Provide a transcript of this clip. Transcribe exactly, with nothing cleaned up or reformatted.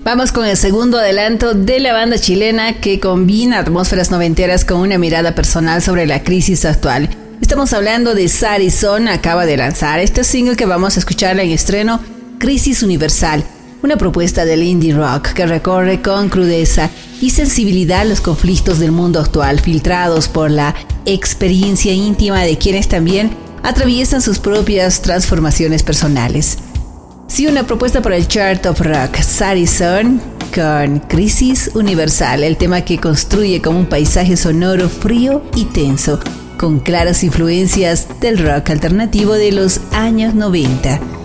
Vamos con el segundo adelanto de la banda chilena que combina atmósferas noventeras con una mirada personal sobre la crisis actual. Estamos hablando de Sarison, acaba de lanzar este single que vamos a escuchar en estreno, Crisis Universal, una propuesta del indie rock que recorre con crudeza y sensibilidad los conflictos del mundo actual, filtrados por la experiencia íntima de quienes también atraviesan sus propias transformaciones personales. Sí, una propuesta para el chart of rock, Sarison con Crisis Universal, el tema que construye como un paisaje sonoro frío y tenso, con claras influencias del rock alternativo de los años noventa.